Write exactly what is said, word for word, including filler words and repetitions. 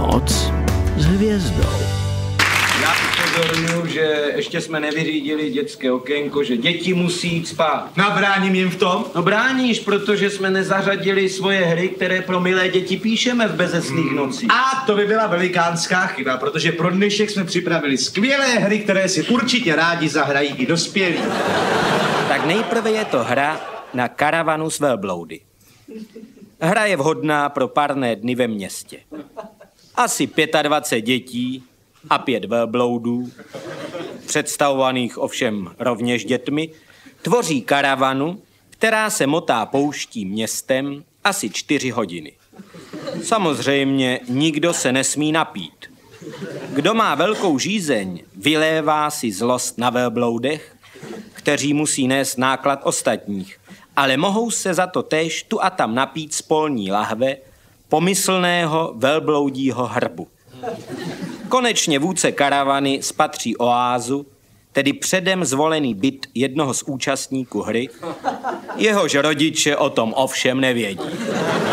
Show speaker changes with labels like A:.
A: Noc s hvězdou.
B: Já upozorňuji, že ještě jsme nevyřídili dětské okénko, že děti musí jít spát.
C: Nabráním jim v tom?
B: No bráníš, protože jsme nezařadili svoje hry, které pro milé děti píšeme v bezesných hmm. nocích.
C: A to by byla velikánská chyba, protože pro dnešek jsme připravili skvělé hry, které si určitě rádi zahrají i dospělí.
D: Tak nejprve je to hra na karavanu s velbloudy. Hra je vhodná pro párné dny ve městě. Asi dvacet pět dětí a pět velbloudů, představovaných ovšem rovněž dětmi, tvoří karavanu, která se motá pouští městem asi čtyři hodiny. Samozřejmě nikdo se nesmí napít. Kdo má velkou žízeň, vylévá si zlost na velbloudech, kteří musí nést náklad ostatních, ale mohou se za to též tu a tam napít z polní lahve pomyslného velbloudího hrbu. Konečně vůdce karavany spatří oázu, tedy předem zvolený byt jednoho z účastníků hry, jehož rodiče o tom ovšem nevědí.